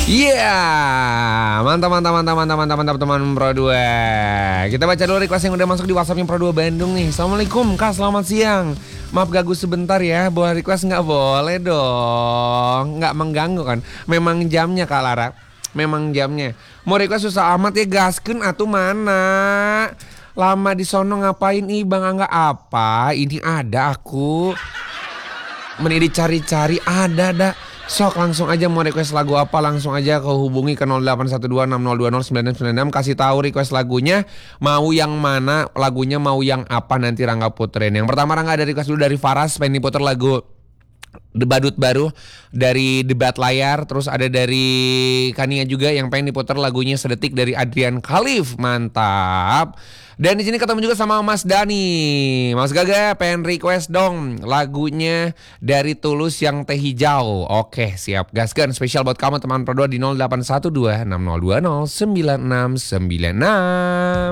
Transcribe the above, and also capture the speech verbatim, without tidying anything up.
Iya, mantap, mantap, mantap, mantap, mantap, mantap teman Pro dua. Kita baca dulu request yang udah masuk di WhatsAppnya Pro dua Bandung nih. Assalamualaikum Kak, selamat siang. Maaf ganggu sebentar ya, boleh request nggak? Boleh dong, nggak mengganggu kan? Memang jamnya Kak Lara, memang jamnya. Mau request susah amat ya, gaskeun atuh mana? Lama di sono ngapain ih Bang Angga? Apa? Ini ada aku. Mending dicari-cari ada dah. Sok langsung aja mau request lagu apa, langsung aja ke hubungi ke nol delapan satu dua enam nol dua nol sembilan enam sembilan enam, kasih tahu request lagunya, mau yang mana, lagunya mau yang apa, nanti Rangga puterin. Yang pertama Rangga ada request dulu dari Faras, pengen diputer lagu Badut baru dari Debat Layar. Terus ada dari Kania juga yang pengen diputer lagunya Sedetik dari Adrian Khalif. Mantap. Dan di sini ketemu juga sama Mas Dani. Mas Gaga pengen request dong lagunya dari Tulus yang Teh Hijau. Oke, siap. Gaskan spesial buat kamu teman Pro dua di nol delapan satu dua enam nol dua nol sembilan enam sembilan enam.